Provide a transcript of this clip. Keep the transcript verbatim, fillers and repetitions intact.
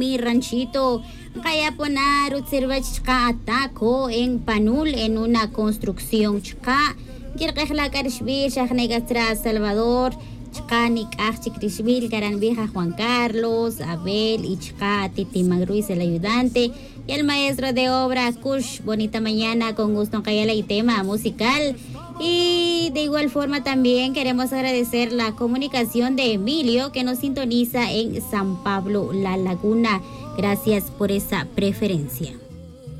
mi ranchito. Kaya po na rutserva chka ataco en Panul en una construcción chka. Kirkehla karishbil shahnegastra Salvador. Chka nikah chikrishbil karan vieja Juan Carlos, Abel y chka Titi Magruiz el ayudante. Y el maestro de obra Kush, bonita mañana con gusto Kayala y tema musical. Y de igual forma también queremos agradecer la comunicación de Emilio que nos sintoniza en San Pablo, La Laguna. Gracias por esa preferencia.